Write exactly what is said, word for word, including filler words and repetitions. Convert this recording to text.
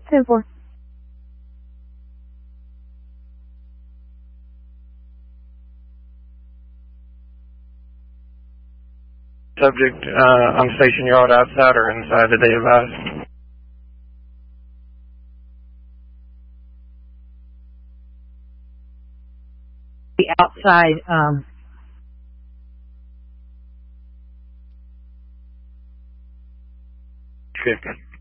ten four. Subject uh, on station yard outside or inside, did they advise? The outside, um, Okay.